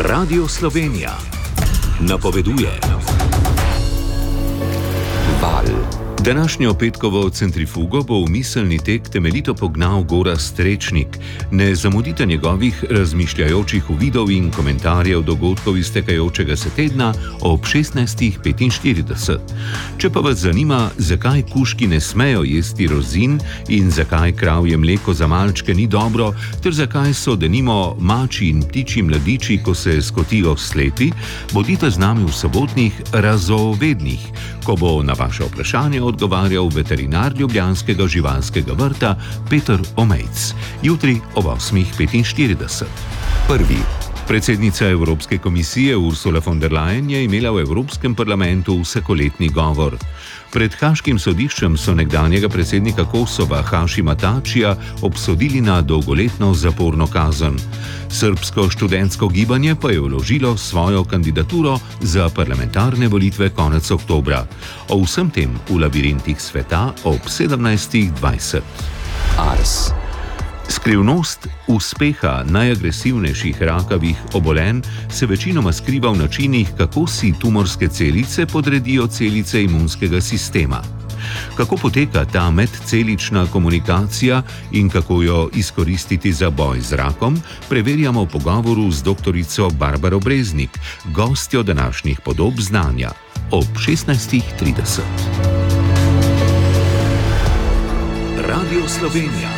Radio Slovenija napoveduje Val. Današnjo petkovo centrifugo bo v miselni tek temeljito pognal Gorazd Strečnik. Ne zamudite njegovih razmišljajočih uvidov in komentarjev dogodkov iztekajočega se tedna ob 16:45. Če pa vas zanima, zakaj kužki ne smejo jesti rozin in zakaj kravje mleko za malčke ni dobro, ter zakaj so denimo mači in ptičji mladiči, ko se skotijo, slepi, bodite z nami v sobotnih Razovednih, ko bo na vaše vprašanje odgovarjal veterinar ljubljanskega živalskega vrta Peter Omejc. Jutri ob 8:45. Prvi. Predsednica Evropske komisije Ursula von der Leyen je imela v Evropskem parlamentu vsakoletni govor. Pred Haaškim sodiščem so nekdanjega predsednika Kosova Hašima Tačija obsodili na dolgoletno zaporno kazen. Srbsko študentsko gibanje pa je vložilo svojo kandidaturo za parlamentarne volitve konec oktobra. O vsem tem v labirintih sveta ob 17:20. Ars. Skrivnost uspeha najagresivnejših rakavih obolenj se večinoma skriva v načinih, kako si tumorske celice podredijo celice imunskega sistema. Kako poteka ta medcelična komunikacija in kako jo izkoristiti za boj z rakom, preverjamo v pogovoru z doktorico Barbaro Breznik, gostjo današnjih Podob znanja, ob 16:30. Radio Slovenija.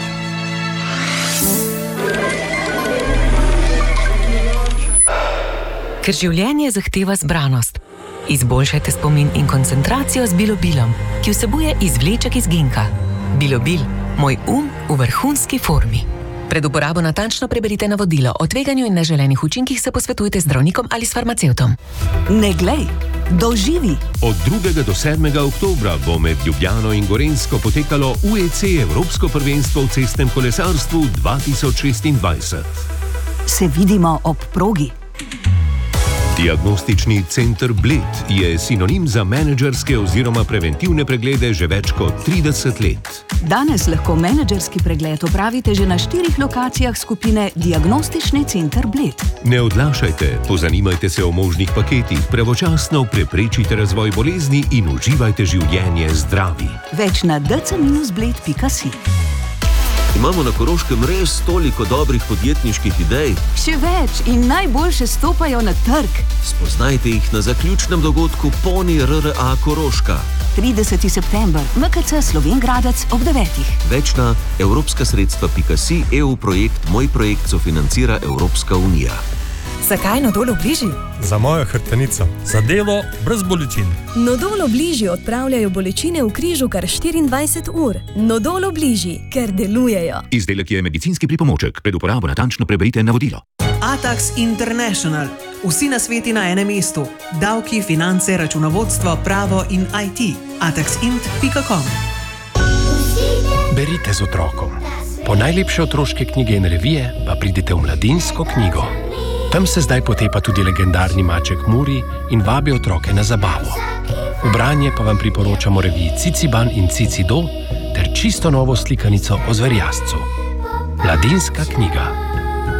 Ker življenje zahteva zbranost. Izboljšajte spomin in koncentracijo z Bilobilom, ki vsebuje izvleček iz ginka. Bilobil, moj v vrhunski formi. Pred uporabo natančno preberite navodilo. O tveganju in neželenih učinkih se posvetujte z zdravnikom ali s farmacevtom. Ne glej, doživi! Od 2. do 7. oktobra bo med Ljubljano in Gorenjsko potekalo UEC Evropsko prvenstvo v cestnem kolesarstvu 2026. Se vidimo ob progi. Diagnostični center Bled je sinonim za menedžerske oziroma preventivne preglede že več kot 30 let. Danes lahko menedžerski pregled opravite že na 4 lokacijah skupine Diagnostični center Bled. Ne odlašajte, pozanimajte se o možnih paketih, pravočasno preprečite razvoj bolezni in uživajte življenje zdravi. Več na dc-bled.si. Imamo na Koroškem res toliko dobrih podjetniških idej. Še več in najboljše stopajo na trg. Spoznajte jih na zaključnem dogodku Poni RRA Koroška. 30. september, MKC Slovengradec ob 9. Več na evropskasredstva.si, EU projekt Moj projekt sofinancira Evropska unija. Zakaj Nodol Obliži? Za mojo hrbtenico. Za delo brez bolečin. Nodol Obliži odpravljajo bolečine v križu kar 24 ur. Nodol Obliži, ker delujejo. Izdelek je medicinski pripomoček. Pred uporabo natančno preberite navodilo. Atax International. Vsi nasveti na enem mestu. Davki, finance, računovodstvo, pravo in IT. ataxint.com. Berite z otrokom. Po najlepše otroške knjige in revije pa pridite v Mladinsko knjigo. Tam se zdaj potepa tudi legendarni maček Muri in vabi otroke na zabavo. V branje pa vam priporočamo reviji Ciciban in Cicido ter čisto novo slikanico o zverjascu. Mladinska knjiga.